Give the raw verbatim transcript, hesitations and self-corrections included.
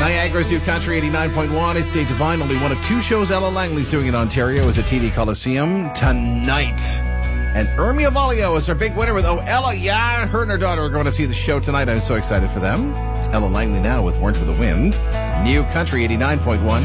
Niagara's New Country eighty-nine point one. It's Dave Devine. Only one of two shows Ella Langley's doing in Ontario is at T D Coliseum tonight. And Ermia Volio is our big winner with Oh Ella. Yeah, her and her daughter are going to see the show tonight. I'm so excited for them. It's Ella Langley now with Word for the Wind. New Country eighty-nine point one.